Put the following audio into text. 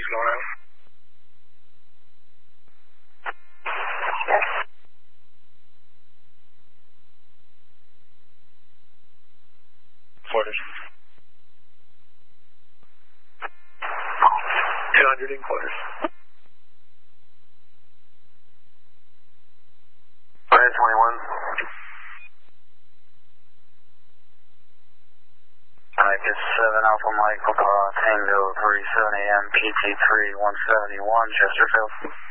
going on? Yes. Quarters. 200 in quarters. 21. Alright, 7 Alpha Mike, Tango 37 AM, PT3 171, Chesterfield.